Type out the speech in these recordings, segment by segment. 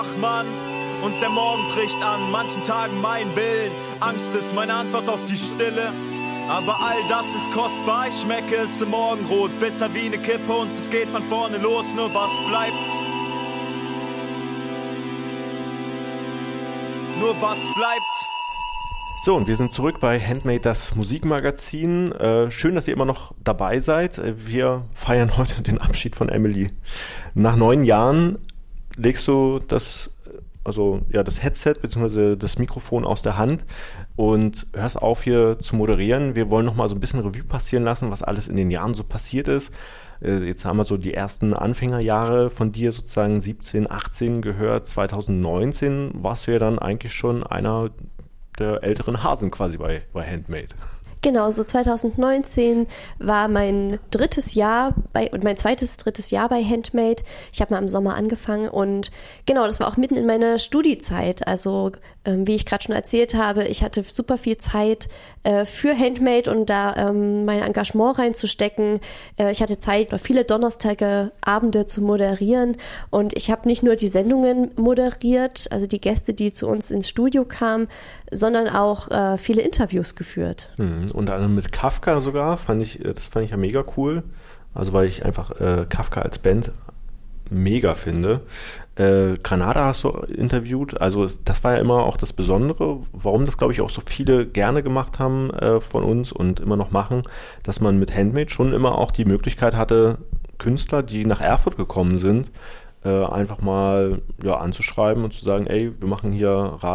Ach Mann, und der Morgen bricht an, manchen Tagen mein Willen. Angst ist meine Antwort auf die Stille. Aber all das ist kostbar, ich schmecke es im Morgenrot. Bitter wie eine Kippe und es geht von vorne los, nur was bleibt? Nur was bleibt? So, und wir sind zurück bei Handmade, das Musikmagazin. Schön, dass ihr immer noch dabei seid. Wir feiern heute den Abschied von Emily. Nach 9 Jahren legst du das Headset bzw. das Mikrofon aus der Hand und hörst auf, hier zu moderieren. Wir wollen noch mal so ein bisschen Revue passieren lassen, was alles in den Jahren so passiert ist. Jetzt haben wir so die ersten Anfängerjahre von dir sozusagen 17, 18 gehört. 2019 warst du ja dann eigentlich schon einer der älteren Hasen quasi bei Handmade. Genau, so 2019 war mein zweites Jahr bei Handmade. Ich habe mal im Sommer angefangen und genau, das war auch mitten in meiner Studiezeit. Also wie ich gerade schon erzählt habe, ich hatte super viel Zeit für Handmade und da mein Engagement reinzustecken. Ich hatte Zeit, viele Donnerstage Abende zu moderieren und ich habe nicht nur die Sendungen moderiert, also die Gäste, die zu uns ins Studio kamen, sondern auch viele Interviews geführt. Unter anderem mit Kafka sogar, fand ich ja mega cool. Also weil ich einfach Kafka als Band mega finde. Granada hast du interviewt, also das war ja immer auch das Besondere, warum das, glaube ich, auch so viele gerne gemacht haben von uns und immer noch machen, dass man mit Handmade schon immer auch die Möglichkeit hatte, Künstler, die nach Erfurt gekommen sind, einfach mal anzuschreiben und zu sagen, ey, wir machen hier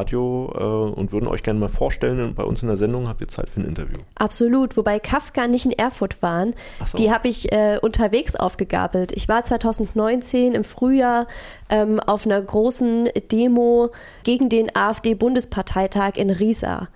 Radio und würden euch gerne mal vorstellen, bei uns in der Sendung habt ihr Zeit für ein Interview. Absolut, wobei Kafka nicht in Erfurt waren. So. Die habe ich unterwegs aufgegabelt. Ich war 2019 im Frühjahr auf einer großen Demo gegen den AfD-Bundesparteitag in Riesa.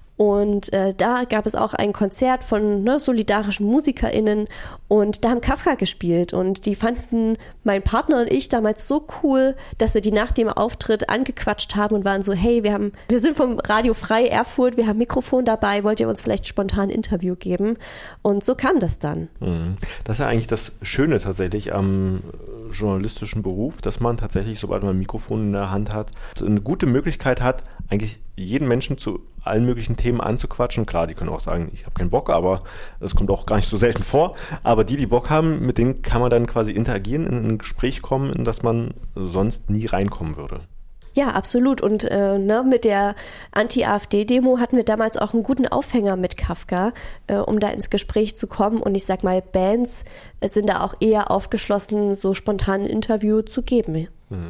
Und da gab es auch ein Konzert von solidarischen MusikerInnen und da haben Kafka gespielt und die fanden mein Partner und ich damals so cool, dass wir die nach dem Auftritt angequatscht haben und waren so, hey, wir sind vom Radio Frei Erfurt, wir haben Mikrofon dabei, wollt ihr uns vielleicht spontan ein Interview geben? Und so kam das dann. Das ist ja eigentlich das Schöne tatsächlich am journalistischen Beruf, dass man tatsächlich, sobald man ein Mikrofon in der Hand hat, eine gute Möglichkeit hat, eigentlich jeden Menschen zu allen möglichen Themen anzuquatschen. Klar, die können auch sagen, ich habe keinen Bock, aber das kommt auch gar nicht so selten vor. Aber die Bock haben, mit denen kann man dann quasi interagieren, in ein Gespräch kommen, in das man sonst nie reinkommen würde. Ja, absolut. Und mit der Anti-AfD-Demo hatten wir damals auch einen guten Aufhänger mit Kafka, um da ins Gespräch zu kommen. Und ich sag mal, Bands sind da auch eher aufgeschlossen, so spontan ein Interview zu geben.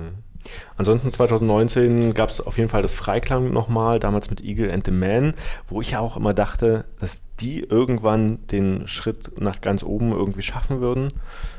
Ansonsten 2019 gab es auf jeden Fall das Freiklang nochmal, damals mit Eagle and the Man, wo ich ja auch immer dachte, dass die irgendwann den Schritt nach ganz oben irgendwie schaffen würden.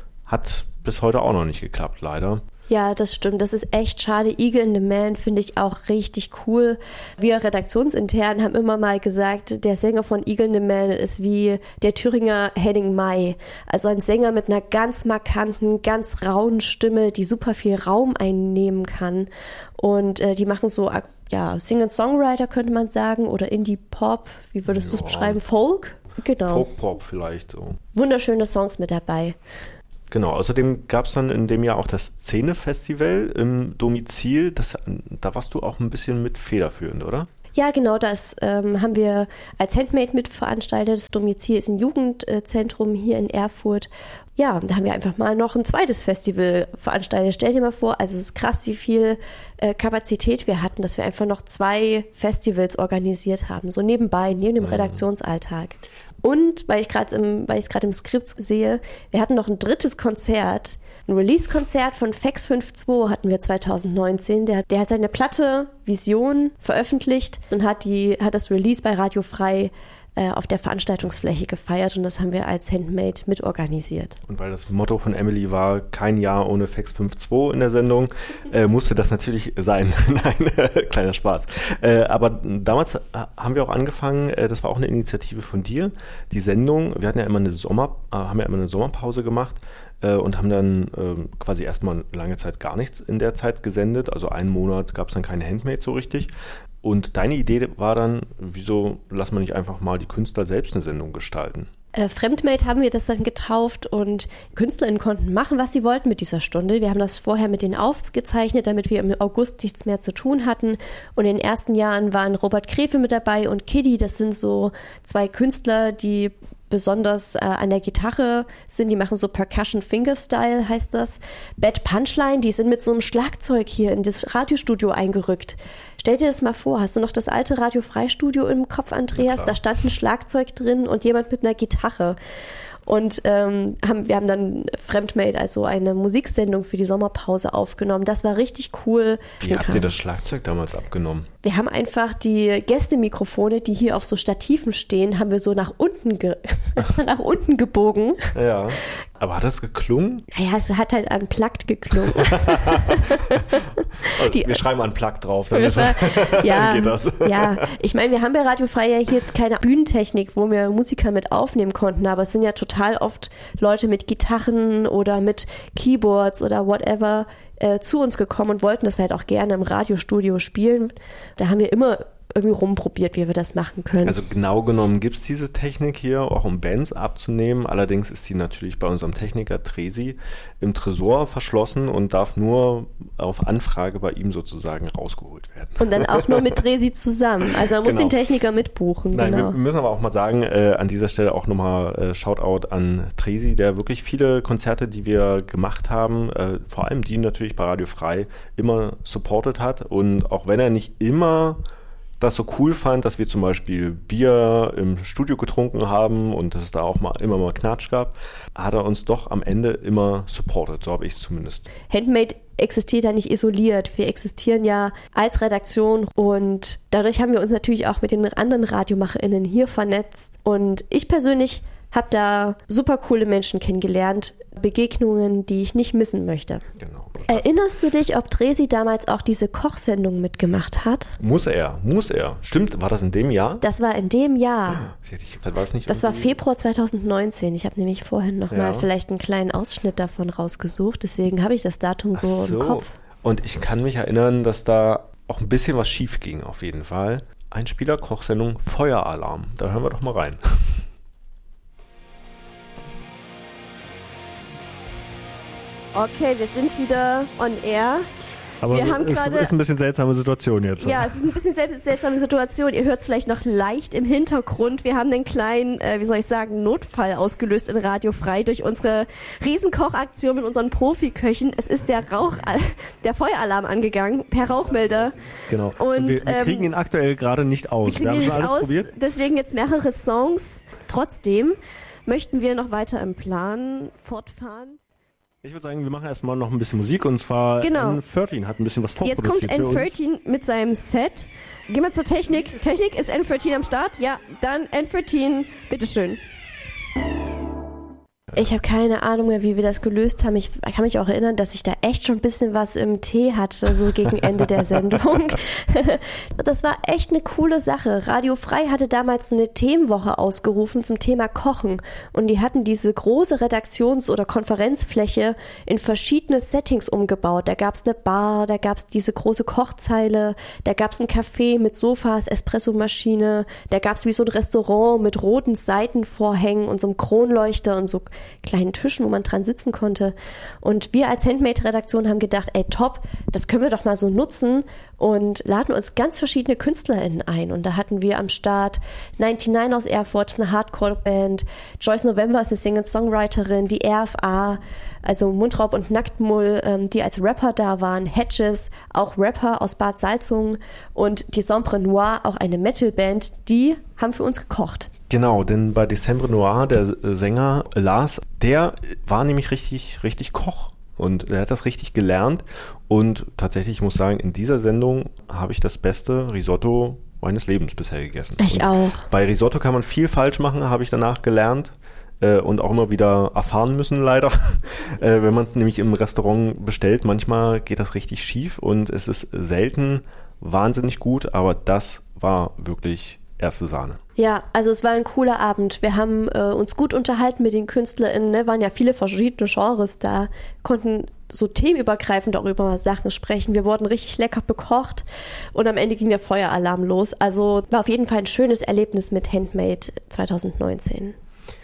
Hat bis heute auch noch nicht geklappt, leider. Ja, das stimmt. Das ist echt schade. Eagle and the Man finde ich auch richtig cool. Wir redaktionsintern haben immer mal gesagt, der Sänger von Eagle and the Man ist wie der Thüringer Henning May. Also ein Sänger mit einer ganz markanten, ganz rauen Stimme, die super viel Raum einnehmen kann. Und die machen so, Singer-Songwriter könnte man sagen oder Indie-Pop. Wie würdest du es beschreiben? Folk? Genau. Folk-Pop vielleicht so. Wunderschöne Songs mit dabei. Genau, außerdem gab es dann in dem Jahr auch das Szene-Festival im Domizil. Da warst du auch ein bisschen mit federführend, oder? Ja, genau, das haben wir als Handmade mitveranstaltet. Das Domizil ist ein Jugendzentrum hier in Erfurt. Ja, da haben wir einfach mal noch ein zweites Festival veranstaltet. Stell dir mal vor, also es ist krass, wie viel Kapazität wir hatten, dass wir einfach noch 2 Festivals organisiert haben, so nebenbei, neben dem Redaktionsalltag. Und, weil ich es gerade im Skript sehe, wir hatten noch ein drittes Konzert, ein Release-Konzert von Fex 5.2 hatten wir 2019. Der hat seine Platte Vision veröffentlicht und hat das Release bei Radio Frei auf der Veranstaltungsfläche gefeiert und das haben wir als Handmade mitorganisiert. Und weil das Motto von Emily war, kein Jahr ohne Fex 5.2 in der Sendung, musste das natürlich sein. Nein, kleiner Spaß. Aber damals haben wir auch angefangen, das war auch eine Initiative von dir, die Sendung, wir hatten ja immer eine Sommerpause gemacht und haben dann quasi erstmal lange Zeit gar nichts in der Zeit gesendet, also einen Monat gab es dann keine Handmade so richtig. Und deine Idee war dann, wieso lassen wir nicht einfach mal die Künstler selbst eine Sendung gestalten? Fremdmade haben wir das dann getauft und KünstlerInnen konnten machen, was sie wollten mit dieser Stunde. Wir haben das vorher mit denen aufgezeichnet, damit wir im August nichts mehr zu tun hatten. Und in den ersten Jahren waren Robert Krefe mit dabei und Kiddy. Das sind so 2 Künstler, die besonders an der Gitarre sind. Die machen so Percussion Fingerstyle, heißt das. Bad Punchline, die sind mit so einem Schlagzeug hier in das Radiostudio eingerückt. Stell dir das mal vor, hast du noch das alte Radio Freistudio im Kopf, Andreas? Da stand ein Schlagzeug drin und jemand mit einer Gitarre. Und wir haben dann Fremdmade, also eine Musiksendung für die Sommerpause aufgenommen. Das war richtig cool. Wie habt ihr das Schlagzeug damals abgenommen? Wir haben einfach die Gästemikrofone, die hier auf so Stativen stehen, haben wir so nach unten gebogen. Ja, aber hat das geklungen? Ja, es hat halt unplugged geklungen. Wir schreiben unplugged drauf, dann ja, geht das. Ja, ich meine, wir haben bei Radio Frei ja hier keine Bühnentechnik, wo wir Musiker mit aufnehmen konnten, aber es sind ja total oft Leute mit Gitarren oder mit Keyboards oder whatever zu uns gekommen und wollten das halt auch gerne im Radiostudio spielen. Da haben wir immer irgendwie rumprobiert, wie wir das machen können. Also genau genommen gibt es diese Technik hier, auch um Bands abzunehmen. Allerdings ist die natürlich bei unserem Techniker Tresi im Tresor verschlossen und darf nur auf Anfrage bei ihm sozusagen rausgeholt werden. Und dann auch nur mit Tresi zusammen. Also man muss den Techniker mitbuchen. Nein, genau. Wir müssen aber auch mal sagen, an dieser Stelle auch nochmal Shoutout an Tresi, der wirklich viele Konzerte, die wir gemacht haben, vor allem die natürlich bei Radio Frei, immer supportet hat. Und auch wenn er nicht immer das so cool fand, dass wir zum Beispiel Bier im Studio getrunken haben und dass es da auch immer mal Knatsch gab, hat er uns doch am Ende immer supportet, so habe ich es zumindest. Handmade existiert ja nicht isoliert. Wir existieren ja als Redaktion und dadurch haben wir uns natürlich auch mit den anderen RadiomacherInnen hier vernetzt. Und ich persönlich habe da super coole Menschen kennengelernt, Begegnungen, die ich nicht missen möchte. Genau. Erinnerst du dich, ob Tresi damals auch diese Kochsendung mitgemacht hat? Muss er. Stimmt, war das in dem Jahr? Das war in dem Jahr. Das war Februar 2019. Ich habe nämlich vorhin nochmal vielleicht einen kleinen Ausschnitt davon rausgesucht. Deswegen habe ich das Datum so im Kopf. Und ich kann mich erinnern, dass da auch ein bisschen was schief ging auf jeden Fall. Einspieler-Kochsendung Feueralarm. Da hören wir doch mal rein. Okay, wir sind wieder on air. Aber es ist ein bisschen seltsame Situation jetzt. Ja, es ist ein bisschen seltsame Situation. Ihr hört es vielleicht noch leicht im Hintergrund. Wir haben einen kleinen, Notfall ausgelöst in Radio Frei durch unsere Riesenkochaktion mit unseren Profiköchen. Es ist der Feueralarm angegangen per Rauchmelder. Genau. Und wir kriegen ihn aktuell gerade nicht aus. Wir haben schon alles probiert. Deswegen jetzt mehrere Songs. Trotzdem möchten wir noch weiter im Plan fortfahren. Ich würde sagen, wir machen erstmal noch ein bisschen Musik und zwar N13 hat ein bisschen was vorproduziert. Jetzt kommt N13 mit seinem Set. Gehen wir zur Technik. Technik, ist N13 am Start? Ja, dann N13, bitteschön. Ich habe keine Ahnung mehr, wie wir das gelöst haben. Ich kann mich auch erinnern, dass ich da echt schon ein bisschen was im Tee hatte, so gegen Ende der Sendung. Das war echt eine coole Sache. Radio Frei hatte damals so eine Themenwoche ausgerufen zum Thema Kochen. Und die hatten diese große Redaktions- oder Konferenzfläche in verschiedene Settings umgebaut. Da gab es eine Bar, da gab es diese große Kochzeile, da gab es ein Café mit Sofas, Espressomaschine, da gab es wie so ein Restaurant mit roten Seitenvorhängen und so einem Kronleuchter und so kleinen Tischen, wo man dran sitzen konnte. Und wir als Handmade-Redaktion haben gedacht, ey top, das können wir doch mal so nutzen und laden uns ganz verschiedene KünstlerInnen ein. Und da hatten wir am Start 99 aus Erfurt, das ist eine Hardcore-Band, Joyce November ist eine Singer-Songwriterin, die RFA, also Mundraub und Nacktmull, die als Rapper da waren, Hedges, auch Rapper aus Bad Salzungen und Décembre Noir, auch eine Metal-Band, die haben für uns gekocht. Genau, denn bei Décembre Noir, der Sänger Lars, der war nämlich richtig Koch und er hat das richtig gelernt und tatsächlich, ich muss sagen, in dieser Sendung habe ich das beste Risotto meines Lebens bisher gegessen. Ich auch. Bei Risotto kann man viel falsch machen, habe ich danach gelernt und auch immer wieder erfahren müssen leider. Wenn man es nämlich im Restaurant bestellt, manchmal geht das richtig schief und es ist selten wahnsinnig gut, aber das war wirklich erste Sahne. Ja, also es war ein cooler Abend. Wir haben uns gut unterhalten mit den KünstlerInnen, ne? Waren ja viele verschiedene Genres da, konnten so themenübergreifend auch über Sachen sprechen. Wir wurden richtig lecker bekocht und am Ende ging der Feueralarm los. Also war auf jeden Fall ein schönes Erlebnis mit Handmade 2019.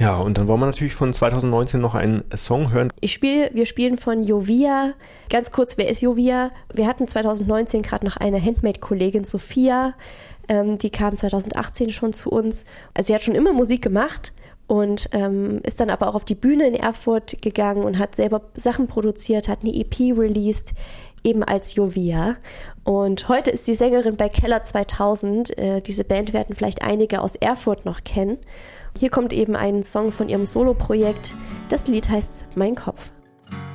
Ja, und dann wollen wir natürlich von 2019 noch einen Song hören. Wir spielen von Jovia. Ganz kurz, wer ist Jovia? Wir hatten 2019 gerade noch eine Handmade-Kollegin, Sophia. Die kam 2018 schon zu uns. Also sie hat schon immer Musik gemacht und ist dann aber auch auf die Bühne in Erfurt gegangen und hat selber Sachen produziert, hat eine EP released, eben als Jovia. Und heute ist die Sängerin bei Keller 2000. Diese Band werden vielleicht einige aus Erfurt noch kennen. Hier kommt eben ein Song von ihrem Soloprojekt. Das Lied heißt Mein Kopf.